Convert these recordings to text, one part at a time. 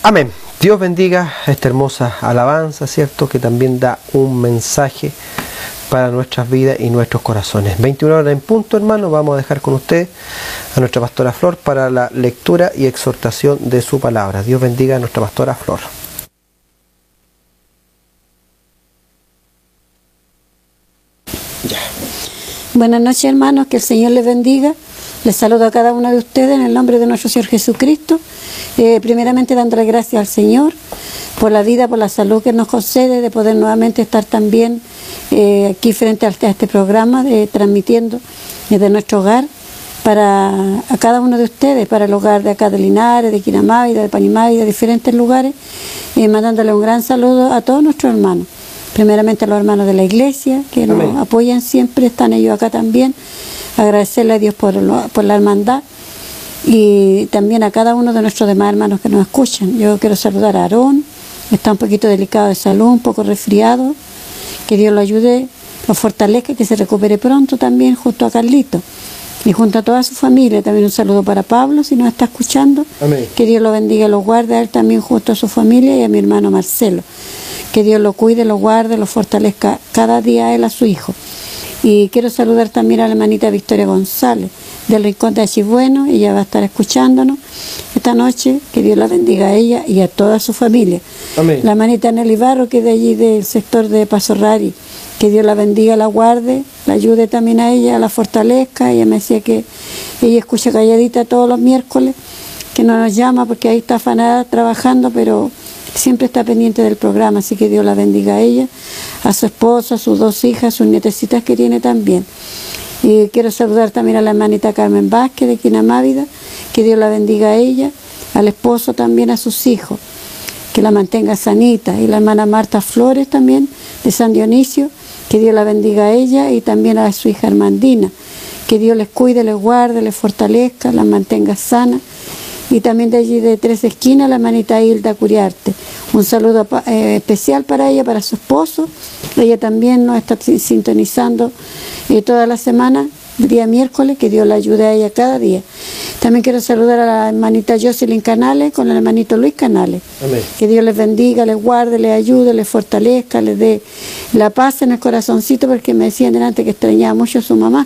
Amén. Dios bendiga esta hermosa alabanza, ¿cierto? Que también da un mensaje para nuestras vidas y nuestros corazones. 21 horas en punto, hermano. Vamos a dejar con usted a nuestra pastora Flor para la lectura y exhortación de su palabra. Dios bendiga a nuestra pastora Flor. Ya. Buenas noches, hermanos. Que el Señor les bendiga. Les saludo a cada uno de ustedes en el nombre de nuestro Señor Jesucristo. Primeramente dándole gracias al Señor por la vida, por la salud que nos concede, de poder nuevamente estar también aquí frente a este programa, transmitiendo desde nuestro hogar a cada uno de ustedes, para el hogar de acá de Linares, de Quinamávida, de Panimávida, de diferentes lugares, mandándole un gran saludo a todos nuestros hermanos. Primeramente a los hermanos de la iglesia, que nos apoyan siempre, están ellos acá también. Agradecerle a Dios por la hermandad y también a cada uno de nuestros demás hermanos que nos escuchan. Yo quiero saludar a Aarón, está un poquito delicado de salud, un poco resfriado, que Dios lo ayude, lo fortalezca, que se recupere pronto también, junto a Carlito y junto a toda su familia. También un saludo para Pablo, si nos está escuchando. Amén. Que Dios lo bendiga y lo guarde a él también junto a su familia, y a mi hermano Marcelo. Que Dios lo cuide, lo guarde, lo fortalezca cada día a él, a su hijo. Y quiero saludar también a la hermanita Victoria González, del Rincón de Achibueno. Ella va a estar escuchándonos esta noche. Que Dios la bendiga a ella y a toda su familia. Amén. La hermanita Nelly Barro, que es de allí del sector de Paso Rari. Que Dios la bendiga, la guarde, la ayude también a ella, la fortalezca. Ella me decía que ella escucha calladita todos los miércoles, que no nos llama porque ahí está afanada trabajando, pero siempre está pendiente del programa. Así que Dios la bendiga a ella, a su esposo, a sus dos hijas, sus nietecitas que tiene también. Y quiero saludar también a la hermanita Carmen Vázquez de Quinamávida, que Dios la bendiga a ella, al esposo también, a sus hijos, que la mantenga sanita. Y la hermana Marta Flores también, de San Dionisio, que Dios la bendiga a ella, y también a su hija Armandina, que Dios les cuide, les guarde, les fortalezca, las mantenga sana. Y también de allí de Tres Esquinas, la hermanita Hilda Curiarte. Un saludo especial para ella, para su esposo. Ella también nos está sintonizando toda la semana, día miércoles. Que Dios la ayude a ella cada día. También quiero saludar a la hermanita Jocelyn Canales con el hermanito Luis Canales. Amén. Que Dios les bendiga, les guarde, les ayude, les fortalezca, les dé la paz en el corazoncito, porque me decían delante que extrañaba mucho a su mamá,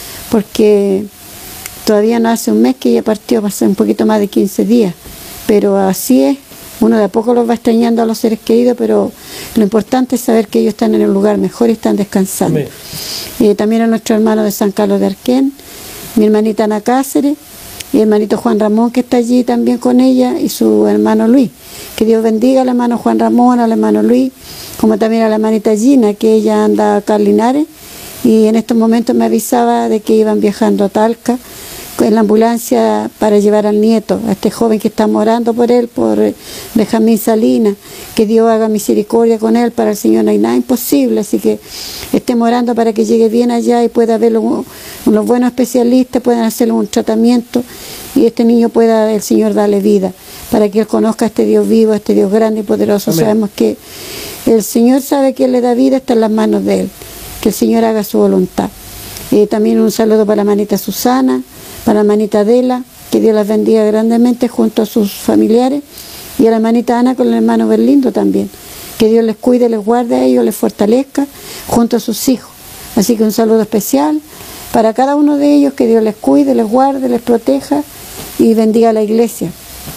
porque todavía no hace un mes que ella partió, pasó un poquito más de 15 días, pero así es, uno de a poco los va extrañando a los seres queridos, pero lo importante es saber que ellos están en un lugar mejor y están descansando. También a nuestro hermano de San Carlos de Arquén, mi hermanita Ana Cáceres, y el hermanito Juan Ramón, que está allí también con ella, y su hermano Luis. Que Dios bendiga al hermano Juan Ramón, al hermano Luis, como también a la hermanita Gina, que ella anda acá en Linares, y en estos momentos me avisaba de que iban viajando a Talca en la ambulancia para llevar al nieto, a este joven que estamos orando por él, por Benjamín Salinas. Que Dios haga misericordia con él. Para el Señor no hay nada imposible, así que estemos orando para que llegue bien allá y pueda ver los buenos especialistas, puedan hacerle un tratamiento y este niño pueda el Señor darle vida, para que él conozca a este Dios vivo, a este Dios grande y poderoso. Amén. Sabemos que el Señor sabe que él le da vida, está en las manos de él. Que el Señor haga su voluntad. También un saludo para la hermanita Susana, para la hermanita Adela, que Dios las bendiga grandemente junto a sus familiares, y a la hermanita Ana con el hermano Berlindo también. Que Dios les cuide, les guarde a ellos, les fortalezca junto a sus hijos. Así que un saludo especial para cada uno de ellos, que Dios les cuide, les guarde, les proteja y bendiga a la iglesia.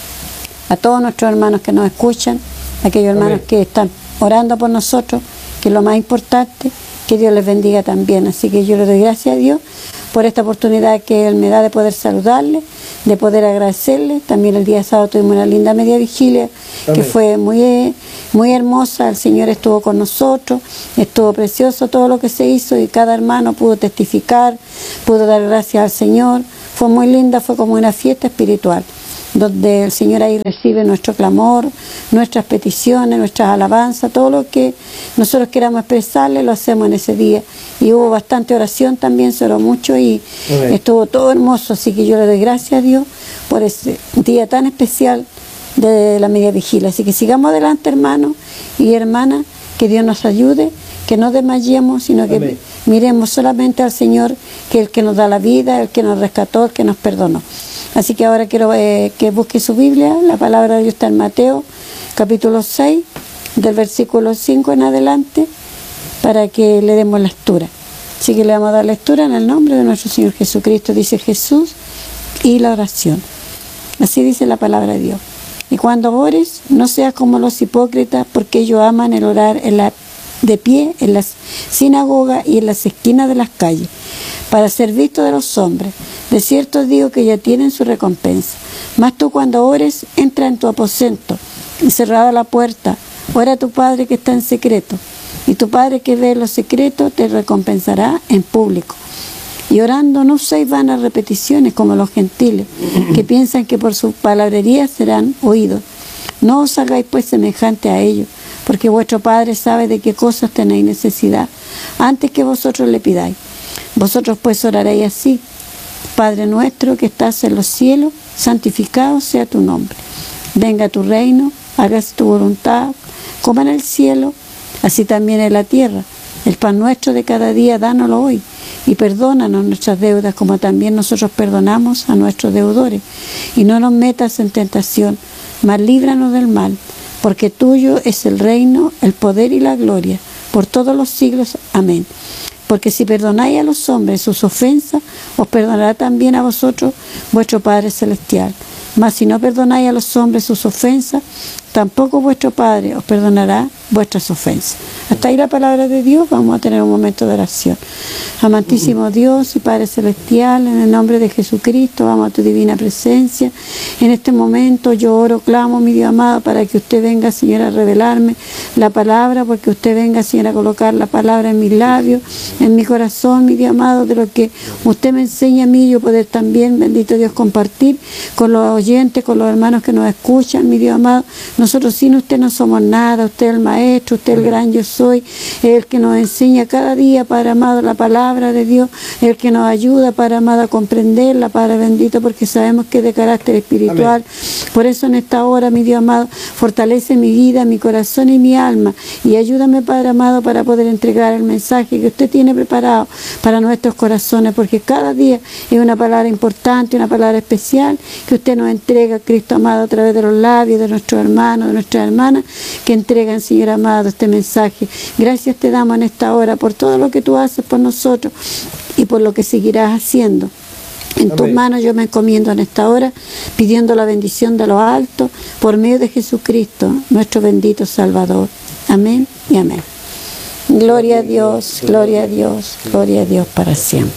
A todos nuestros hermanos que nos escuchan, aquellos hermanos que están orando por nosotros, que es lo más importante. Que Dios les bendiga también. Así que yo le doy gracias a Dios por esta oportunidad que Él me da de poder saludarle, de poder agradecerle. También el día sábado tuvimos una linda media vigilia. Amén. Que fue muy, muy hermosa. El Señor estuvo con nosotros, estuvo precioso todo lo que se hizo, y cada hermano pudo testificar, pudo dar gracias al Señor. Fue muy linda, fue como una fiesta espiritual, donde el Señor ahí recibe nuestro clamor, nuestras peticiones, nuestras alabanzas, todo lo que nosotros queramos expresarle, lo hacemos en ese día. Y hubo bastante oración también, se oró mucho y estuvo todo hermoso. Así que yo le doy gracias a Dios por ese día tan especial de la media vigilia. Así que sigamos adelante, hermanos y hermanas, que Dios nos ayude, que no desmayemos, sino que miremos solamente al Señor, que es el que nos da la vida, el que nos rescató, el que nos perdonó. Así que ahora quiero que busque su Biblia. La palabra de Dios está en Mateo, capítulo 6, del versículo 5 en adelante, para que le demos lectura. Así que le vamos a dar lectura en el nombre de nuestro Señor Jesucristo. Dice Jesús y la oración. Así dice la palabra de Dios. Y cuando ores, no seas como los hipócritas, porque ellos aman el orar de pie en las sinagogas y en las esquinas de las calles, para ser visto de los hombres. De cierto digo que ya tienen su recompensa. Mas tú, cuando ores, entra en tu aposento y cerrada la puerta, ora a tu Padre que está en secreto, y tu Padre que ve en lo secreto te recompensará en público. Y orando no uséis vanas repeticiones como los gentiles, que piensan que por su palabrería serán oídos. No os hagáis pues semejante a ellos, porque vuestro Padre sabe de qué cosas tenéis necesidad, antes que vosotros le pidáis. Vosotros pues oraréis así: Padre nuestro que estás en los cielos, santificado sea tu nombre. Venga tu reino, hágase tu voluntad, como en el cielo, así también en la tierra. El pan nuestro de cada día, dánoslo hoy, y perdónanos nuestras deudas, como también nosotros perdonamos a nuestros deudores. Y no nos metas en tentación, mas líbranos del mal, porque tuyo es el reino, el poder y la gloria, por todos los siglos. Amén. Porque si perdonáis a los hombres sus ofensas, os perdonará también a vosotros vuestro Padre Celestial. Mas si no perdonáis a los hombres sus ofensas, tampoco vuestro Padre os perdonará vuestras ofensas. Hasta ahí la palabra de Dios. Vamos a tener un momento de oración. Amantísimo Dios y Padre Celestial, en el nombre de Jesucristo, vamos a tu divina presencia. En este momento yo oro, clamo, mi Dios amado, para que usted venga, Señor, a revelarme la palabra, porque usted venga, Señor, a colocar la palabra en mis labios, en mi corazón, mi Dios amado, de lo que usted me enseña a mí, yo poder también, bendito Dios, compartir con los oyentes, con los hermanos que nos escuchan, mi Dios amado. Nosotros sin usted no somos nada. Usted es el Maestro, usted es el gran yo soy, el que nos enseña cada día, Padre amado, la palabra de Dios, el que nos ayuda, Padre amado, a comprenderla, Padre bendito, porque sabemos que es de carácter espiritual. Amén. Por eso en esta hora, mi Dios amado, fortalece mi vida, mi corazón y mi alma, y ayúdame, Padre amado, para poder entregar el mensaje que usted tiene preparado para nuestros corazones, porque cada día es una palabra importante, una palabra especial que usted nos entrega, Cristo amado, a través de los labios de nuestros hermanos, de nuestras hermanas, que entregan, Señor amado, este mensaje. Gracias te damos en esta hora por todo lo que tú haces por nosotros y por lo que seguirás haciendo. En tus manos yo me encomiendo en esta hora, pidiendo la bendición de lo alto, por medio de Jesucristo, nuestro bendito Salvador. Amén y amén. Gloria a Dios, gloria a Dios, gloria a Dios para siempre.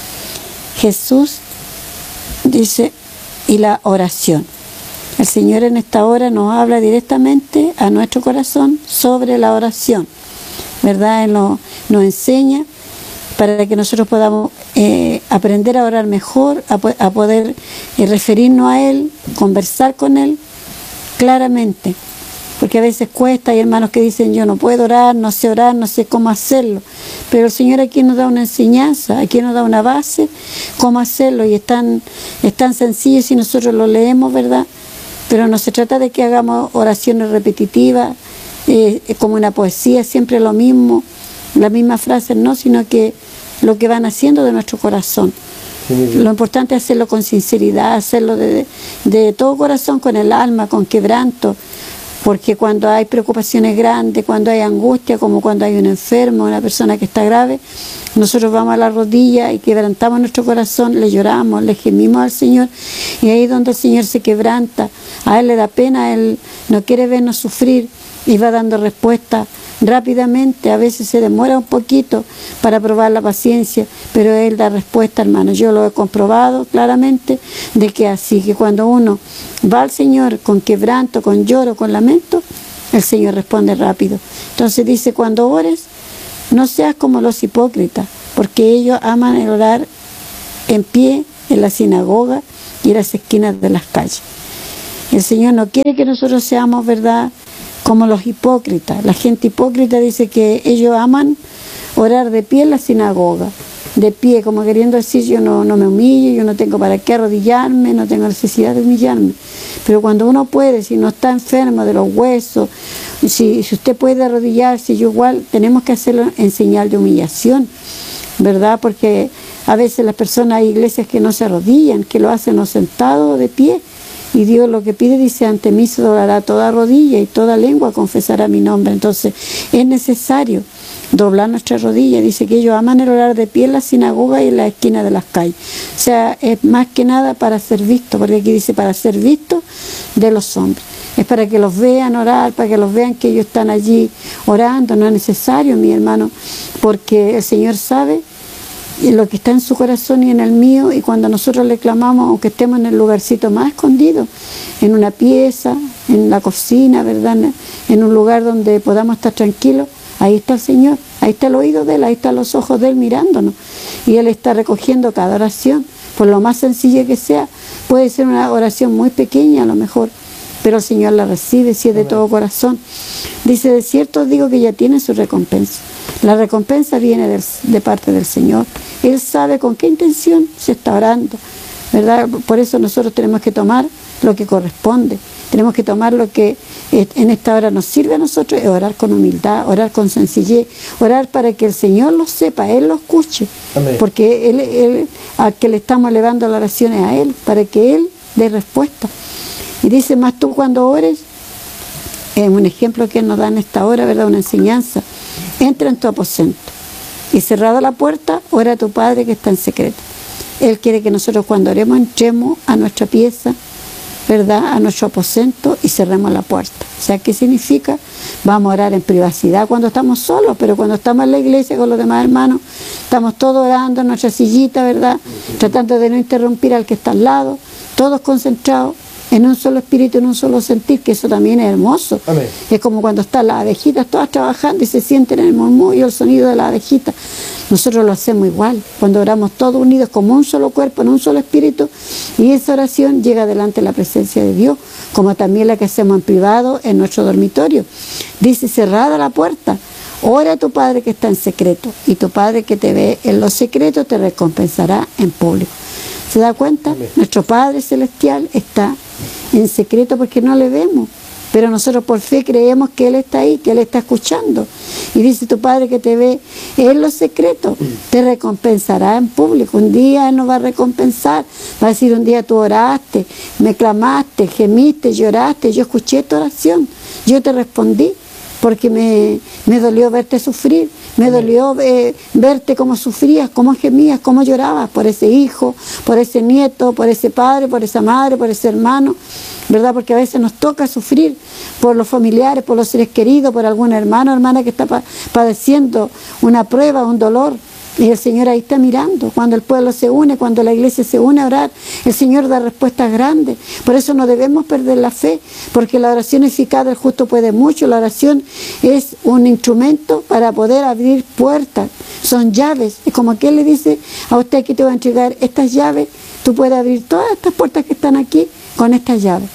Jesús dice, y la oración. El Señor en esta hora nos habla directamente a nuestro corazón sobre la oración, ¿verdad? Él nos enseña para que nosotros podamos aprender a orar mejor, a poder referirnos a Él, conversar con Él claramente. Porque a veces cuesta, hay hermanos que dicen, yo no puedo orar, no sé cómo hacerlo. Pero el Señor aquí nos da una enseñanza, aquí nos da una base, cómo hacerlo, y es tan sencillo si nosotros lo leemos, ¿verdad? Pero no se trata de que hagamos oraciones repetitivas, como una poesía, siempre lo mismo, las mismas frases, no, sino que lo que van haciendo de nuestro corazón. Lo importante es hacerlo con sinceridad, hacerlo de todo corazón, con el alma, con quebranto, porque cuando hay preocupaciones grandes, cuando hay angustia, como cuando hay un enfermo, una persona que está grave, nosotros vamos a la rodilla y quebrantamos nuestro corazón, le lloramos, le gemimos al Señor, y ahí es donde el Señor se quebranta. A Él le da pena, Él no quiere vernos sufrir y va dando respuesta rápidamente. A veces se demora un poquito para probar la paciencia, pero Él da respuesta, hermano. Yo lo he comprobado claramente de que así, que cuando uno va al Señor con quebranto, con lloro, con lamento, el Señor responde rápido. Entonces dice, cuando ores, no seas como los hipócritas, porque ellos aman el orar en pie en la sinagoga y en las esquinas de las calles. El Señor no quiere que nosotros seamos, ¿verdad?, como los hipócritas. La gente hipócrita dice que ellos aman orar de pie en la sinagoga, de pie, como queriendo decir, yo no me humillo, yo no tengo para qué arrodillarme, no tengo necesidad de humillarme. Pero cuando uno puede, si no está enfermo de los huesos, si usted puede arrodillarse, yo igual tenemos que hacerlo en señal de humillación, ¿verdad? Porque A veces las personas, hay iglesias que no se arrodillan, que lo hacen o sentado o de pie. Y Dios lo que pide, dice, ante mí se doblará toda rodilla y toda lengua confesará mi nombre. Entonces es necesario doblar nuestra rodilla. Dice que ellos aman el orar de pie en la sinagoga y en la esquina de las calles. O sea, es más que nada para ser visto, porque aquí dice para ser visto de los hombres. Es para que los vean orar, para que los vean que ellos están allí orando. No es necesario, mi hermano, porque el Señor sabe lo que está en su corazón y en el mío, y cuando nosotros le clamamos, aunque estemos en el lugarcito más escondido, en una pieza, en la cocina, ¿verdad?, en un lugar donde podamos estar tranquilos, ahí está el Señor, ahí está el oído de Él, ahí están los ojos de Él mirándonos, y Él está recogiendo cada oración, por lo más sencilla que sea. Puede ser una oración muy pequeña a lo mejor, pero el Señor la recibe si es de todo corazón. Dice, de cierto os digo que ya tiene su recompensa. La recompensa viene de parte del Señor. Él sabe con qué intención se está orando, ¿verdad? Por eso nosotros tenemos que tomar lo que corresponde. Tenemos que tomar lo que en esta hora nos sirve a nosotros, es orar con humildad, orar con sencillez, orar para que el Señor lo sepa, Él lo escuche. Amén. Porque él, al que le estamos elevando la oración es a Él, para que Él dé respuesta. Y dice, más tú cuando ores, es un ejemplo que Él nos da en esta hora, ¿verdad? Una enseñanza. Entra en tu aposento y cerrada la puerta, ora a tu Padre que está en secreto. Él quiere que nosotros cuando oremos entremos a nuestra pieza, ¿verdad?, a nuestro aposento y cerremos la puerta. O sea, ¿qué significa? Vamos a orar en privacidad cuando estamos solos, pero cuando estamos en la iglesia con los demás hermanos, estamos todos orando en nuestra sillita, ¿verdad?, tratando de no interrumpir al que está al lado, todos concentrados en un solo espíritu, en un solo sentir, que eso también es hermoso. Amén. Es como cuando están las abejitas todas trabajando y se sienten en el murmullo, el sonido de la abejita. Nosotros lo hacemos igual, cuando oramos todos unidos como un solo cuerpo, en un solo espíritu, y esa oración llega delante de la presencia de Dios, como también la que hacemos en privado en nuestro dormitorio. Dice, cerrada la puerta, ora a tu Padre que está en secreto, y tu Padre que te ve en lo secreto te recompensará en público. ¿Se da cuenta? Amén. Nuestro Padre Celestial está en secreto porque no le vemos, pero nosotros por fe creemos que Él está ahí, que Él está escuchando. Y dice, tu Padre que te ve en lo secreto te recompensará en público. Un día Él nos va a recompensar, va a decir, un día tú oraste, me clamaste, gemiste, lloraste, yo escuché tu oración, yo te respondí, porque me dolió verte sufrir, me dolió verte cómo sufrías, cómo gemías, cómo llorabas por ese hijo, por ese nieto, por ese padre, por esa madre, por ese hermano, ¿verdad? Porque a veces nos toca sufrir por los familiares, por los seres queridos, por algún hermano o hermana que está padeciendo una prueba, un dolor. Y el Señor ahí está mirando. Cuando el pueblo se une, cuando la iglesia se une a orar, el Señor da respuestas grandes. Por eso no debemos perder la fe, porque la oración eficaz del justo puede mucho. La oración es un instrumento para poder abrir puertas. Son llaves. Es como que Él le dice, a usted aquí te voy a entregar estas llaves, tú puedes abrir todas estas puertas que están aquí con estas llaves.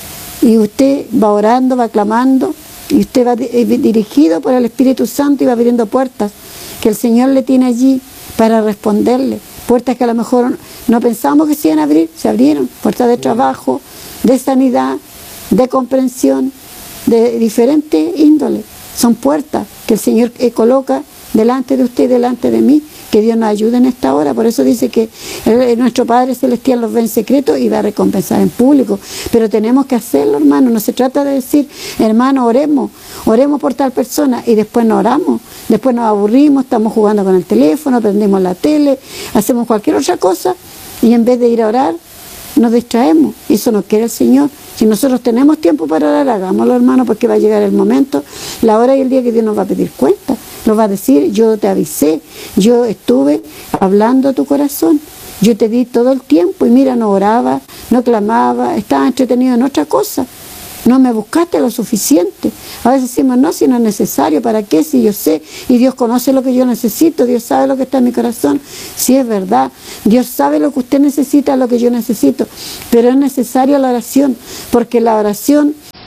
Y usted va orando, va clamando, y usted va dirigido por el Espíritu Santo y va abriendo puertas que el Señor le tiene allí para responderle. Puertas que a lo mejor no pensamos que se iban a abrir, se abrieron. Puertas de trabajo, de sanidad, de comprensión, de diferente índole. Son puertas que el Señor coloca delante de usted y delante de mí. Que Dios nos ayude en esta hora. Por eso dice que nuestro Padre Celestial los ve en secreto y va a recompensar en público. Pero tenemos que hacerlo, hermano. No se trata de decir, hermano, oremos por tal persona y después no oramos. Después nos aburrimos, estamos jugando con el teléfono, prendemos la tele, hacemos cualquier otra cosa y en vez de ir a orar, nos distraemos. Eso no quiere el Señor. Si nosotros tenemos tiempo para orar, hagámoslo, hermano, porque va a llegar el momento, la hora y el día que Dios nos va a pedir cuenta. Nos va a decir, yo te avisé, yo estuve hablando a tu corazón, yo te di todo el tiempo y mira, no oraba, no clamaba, estaba entretenido en otra cosa. No me buscaste lo suficiente. A veces decimos, no, si no es necesario, ¿para qué? Si yo sé, y Dios conoce lo que yo necesito, Dios sabe lo que está en mi corazón. Sí, es verdad, Dios sabe lo que usted necesita, lo que yo necesito, pero es necesaria la oración, porque la oración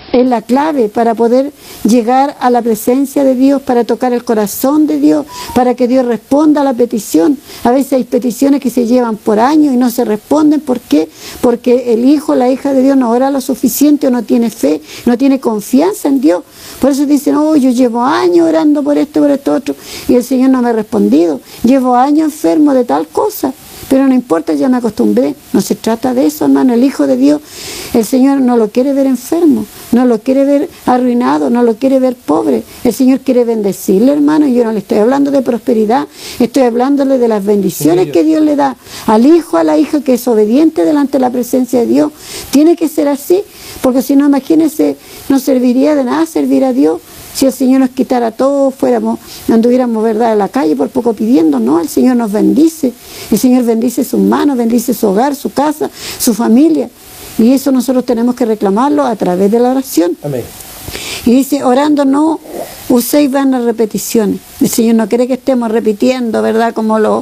es la clave para poder llegar a la presencia de Dios, para tocar el corazón de Dios, para que Dios responda a la petición. A veces hay peticiones que se llevan por años y no se responden. ¿Por qué? Porque el hijo, la hija de Dios no ora lo suficiente o no tiene fe, no tiene confianza en Dios. Por eso dicen, oh, yo llevo años orando por esto, otro, y el Señor no me ha respondido. Llevo años enfermo de tal cosa. Pero no importa, ya me acostumbré. No se trata de eso, hermano. El Hijo de Dios, el Señor no lo quiere ver enfermo, no lo quiere ver arruinado, no lo quiere ver pobre. El Señor quiere bendecirle, hermano. Yo no le estoy hablando de prosperidad, estoy hablándole de las bendiciones que Dios le da al hijo, a la hija que es obediente delante de la presencia de Dios. Tiene que ser así, porque si no, imagínense, no serviría de nada servir a Dios. Si el Señor nos quitara todo, anduviéramos, ¿verdad?, en la calle por poco pidiendo. No, el Señor nos bendice. El Señor bendice sus manos, bendice su hogar, su casa, su familia. Y eso nosotros tenemos que reclamarlo a través de la oración. Amén. Y dice, orando no uséis vanas repeticiones. El Señor no quiere que estemos repitiendo, ¿verdad?, como los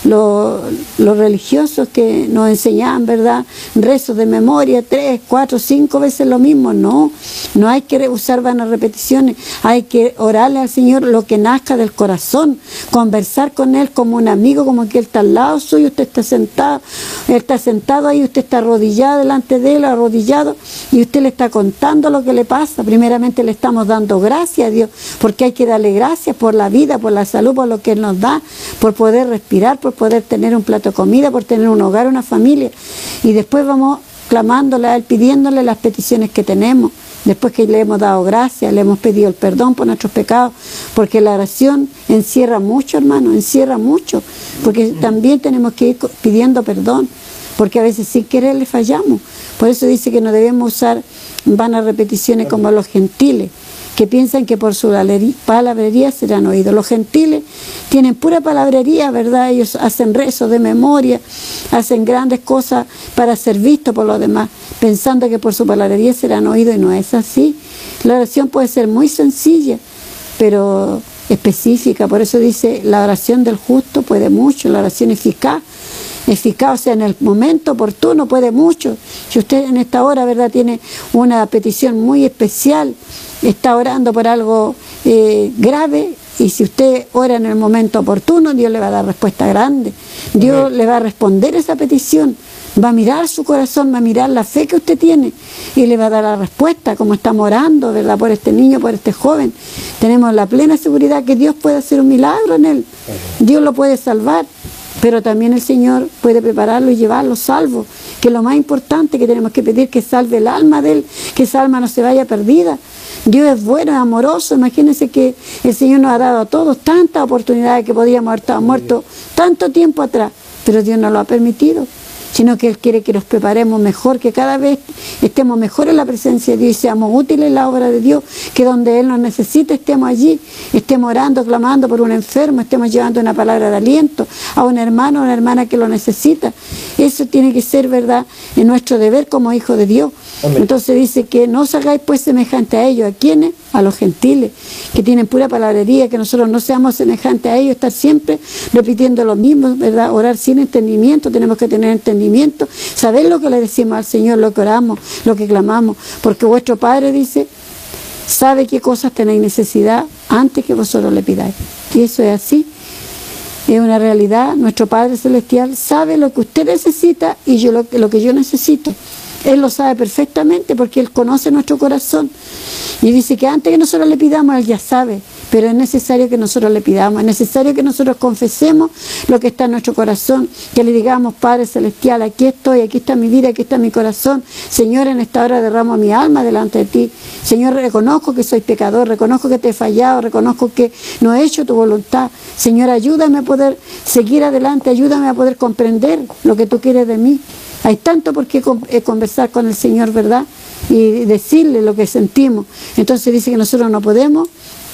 religiosos que nos enseñaban, ¿verdad?, rezos de memoria, 3, 4, 5 veces lo mismo. No hay que usar vanas repeticiones. Hay que orarle al Señor lo que nazca del corazón, conversar con Él como un amigo, como que Él está al lado suyo, usted está sentado, Él está sentado ahí, usted está arrodillado delante de Él, arrodillado, y usted le está contando lo que le pasa. Primeramente le estamos dando gracias a Dios, porque hay que darle gracias por la vida, por la salud, por lo que Él nos da, por poder respirar, por poder tener un plato de comida, por tener un hogar, una familia. Y después vamos clamándole a Él, pidiéndole las peticiones que tenemos. Después que le hemos dado gracias, le hemos pedido el perdón por nuestros pecados, porque la oración encierra mucho, hermano, encierra mucho, porque también tenemos que ir pidiendo perdón, porque a veces sin querer le fallamos. Por eso dice que no debemos usar vanas repeticiones como los gentiles, que piensan que por su palabrería serán oídos. Los gentiles tienen pura palabrería, ¿verdad? Ellos hacen rezos de memoria, hacen grandes cosas para ser vistos por los demás, pensando que por su palabrería serán oídos, y no es así. La oración puede ser muy sencilla, pero específica. Por eso dice, la oración del justo puede mucho, la oración eficaz, o sea, en el momento oportuno puede mucho. Si usted en esta hora, ¿verdad?, tiene una petición muy especial, está orando por algo grave, y si usted ora en el momento oportuno, Dios le va a dar respuesta grande. Dios le va a responder esa petición, va a mirar su corazón, va a mirar la fe que usted tiene y le va a dar la respuesta, como estamos orando, ¿verdad?, por este niño, por este joven. Tenemos la plena seguridad que Dios puede hacer un milagro en él, Dios lo puede salvar. Pero también el Señor puede prepararlo y llevarlo salvo, que es lo más importante que tenemos que pedir, que salve el alma de él, que esa alma no se vaya perdida. Dios es bueno, es amoroso. Imagínense que el Señor nos ha dado a todos tantas oportunidades que podíamos haber estado muertos tanto tiempo atrás, pero Dios no lo ha permitido, sino que Él quiere que nos preparemos mejor, que cada vez estemos mejor en la presencia de Dios y seamos útiles en la obra de Dios, que donde Él nos necesite estemos allí, estemos orando, clamando por un enfermo, estemos llevando una palabra de aliento a un hermano o una hermana que lo necesita. Eso tiene que ser, ¿verdad?, en nuestro deber como hijos de Dios. Amén. Entonces dice que no os hagáis pues semejante a ellos. ¿A quiénes? A los gentiles, que tienen pura palabrería, que nosotros no seamos semejantes a ellos, estar siempre repitiendo lo mismo, ¿verdad? Orar sin entendimiento. Tenemos que tener entendimiento, saber lo que le decimos al Señor, lo que oramos, lo que clamamos, porque vuestro Padre, dice, sabe qué cosas tenéis necesidad antes que vosotros le pidáis. Y eso es así, es una realidad. Nuestro Padre Celestial sabe lo que usted necesita y yo lo que yo necesito. Él lo sabe perfectamente porque Él conoce nuestro corazón. Y dice que antes que nosotros le pidamos, Él ya sabe. Pero es necesario que nosotros le pidamos, es necesario que nosotros confesemos lo que está en nuestro corazón, que le digamos, Padre Celestial, aquí estoy, aquí está mi vida, aquí está mi corazón. Señor, en esta hora derramo mi alma delante de ti. Señor, reconozco que soy pecador, reconozco que te he fallado, reconozco que no he hecho tu voluntad. Señor, ayúdame a poder seguir adelante, ayúdame a poder comprender lo que tú quieres de mí. Hay tanto por qué conversar con el Señor, ¿verdad?, y decirle lo que sentimos. Entonces dice que nosotros no podemos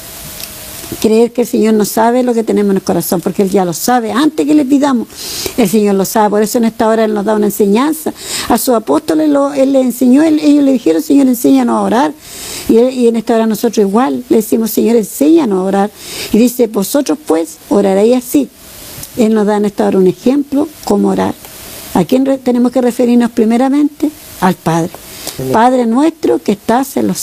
creer que el Señor no sabe lo que tenemos en el corazón, porque Él ya lo sabe antes que le pidamos. El Señor lo sabe. Por eso en esta hora Él nos da una enseñanza. A sus apóstoles Él les enseñó, ellos le dijeron, Señor, enséñanos a orar. Y en esta hora nosotros igual le decimos, Señor, enséñanos a orar. Y dice, vosotros pues oraréis así. Él nos da en esta hora un ejemplo cómo orar. ¿A quién tenemos que referirnos primeramente? Al Padre. Padre nuestro que estás en los